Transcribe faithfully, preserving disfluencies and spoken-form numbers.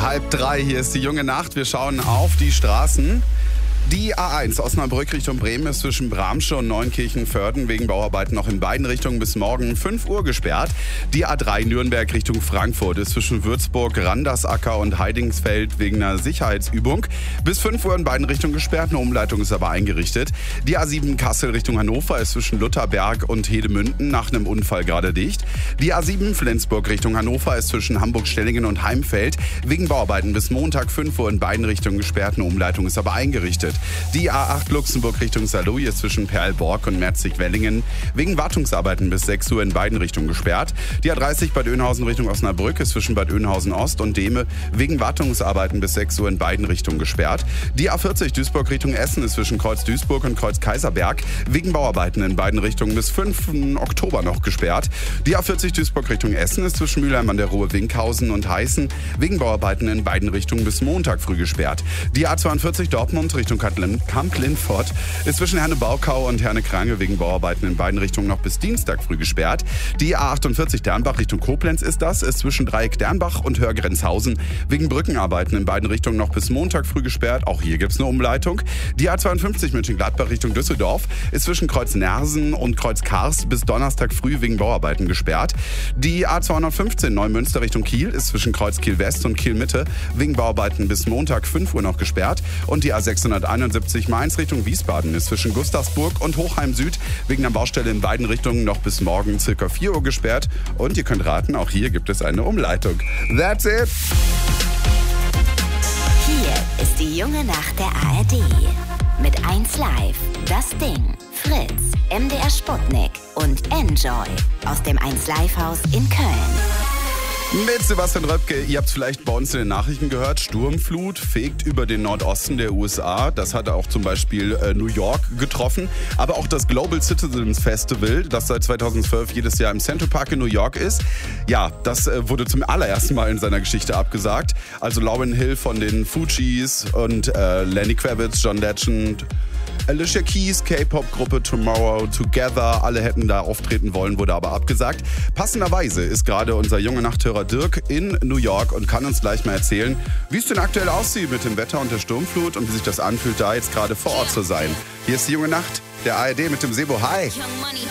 Halb drei, hier ist die junge Nacht. Wir schauen auf die Straßen. Die A eins Osnabrück Richtung Bremen ist zwischen Bramsche und Neunkirchen-Vörden wegen Bauarbeiten noch in beiden Richtungen bis morgen fünf Uhr gesperrt. Die A drei Nürnberg Richtung Frankfurt ist zwischen Würzburg, Randersacker und Heidingsfeld wegen einer Sicherheitsübung bis fünf Uhr in beiden Richtungen gesperrt. Eine Umleitung ist aber eingerichtet. Die A sieben Kassel Richtung Hannover ist zwischen Lutherberg und Hedemünden nach einem Unfall gerade dicht. Die A sieben Flensburg Richtung Hannover ist zwischen Hamburg-Stellingen und Heimfeld wegen Bauarbeiten bis Montag fünf Uhr in beiden Richtungen gesperrt. Eine Umleitung ist aber eingerichtet. Die A acht Luxemburg Richtung Saarlouis ist zwischen Perlborg und Merzig-Wellingen wegen Wartungsarbeiten bis sechs Uhr in beiden Richtungen gesperrt. Die A dreißig Bad Oeynhausen Richtung Osnabrück ist zwischen Bad Oeynhausen Ost und Dehme wegen Wartungsarbeiten bis sechs Uhr in beiden Richtungen gesperrt. Die A vierzig Duisburg Richtung Essen ist zwischen Kreuz Duisburg und Kreuz Kaiserberg wegen Bauarbeiten in beiden Richtungen bis fünften Oktober noch gesperrt. Die A vierzig Duisburg Richtung Essen ist zwischen Mülheim an der Ruhr, Winkhausen und Heißen wegen Bauarbeiten in beiden Richtungen bis Montag früh gesperrt. Die A zweiundvierzig Dortmund Richtung Kamp-Lindfort ist zwischen Herne-Baukau und Herne-Krange wegen Bauarbeiten in beiden Richtungen noch bis Dienstag früh gesperrt. Die A achtundvierzig Dernbach Richtung Koblenz ist das, ist zwischen Dreieck Dernbach und Hörgrenzhausen wegen Brückenarbeiten in beiden Richtungen noch bis Montag früh gesperrt. Auch hier gibt es eine Umleitung. Die A zweiundfünfzig Mönchengladbach Richtung Düsseldorf ist zwischen Kreuz Nersen und Kreuz Kars bis Donnerstag früh wegen Bauarbeiten gesperrt. Die A zweihundertfünfzehn Neumünster Richtung Kiel ist zwischen Kreuz Kiel West und Kiel Mitte wegen Bauarbeiten bis Montag fünf Uhr noch gesperrt. Und die A sechshunderteinundsiebzig Mainz Richtung Wiesbaden ist zwischen Gustavsburg und Hochheim Süd wegen einer Baustelle in beiden Richtungen noch bis morgen circa vier Uhr gesperrt. Und ihr könnt raten, auch hier gibt es eine Umleitung. That's it! Hier ist die junge Nacht der A R D. Mit eins Live, Das Ding, Fritz, M D R Sputnik und Enjoy aus dem eins Live Haus in Köln. Mit Sebastian Röpke, ihr habt es vielleicht bei uns in den Nachrichten gehört, Sturmflut fegt über den Nordosten der U S A. Das hat auch zum Beispiel äh, New York getroffen. Aber auch das Global Citizens Festival, das seit zweitausendzwölf jedes Jahr im Central Park in New York ist, ja, das äh, wurde zum allerersten Mal in seiner Geschichte abgesagt. Also Lauryn Hill von den Fugees und äh, Lenny Kravitz, John Legend, Alicia Keys, K-Pop-Gruppe Tomorrow Together, alle hätten da auftreten wollen, wurde aber abgesagt. Passenderweise ist gerade unser junger Nachthörer Dirk in New York und kann uns gleich mal erzählen, wie es denn aktuell aussieht mit dem Wetter und der Sturmflut und wie sich das anfühlt, da jetzt gerade vor Ort zu sein. Hier ist die junge Nacht, der A R D mit dem Sebo. Hi!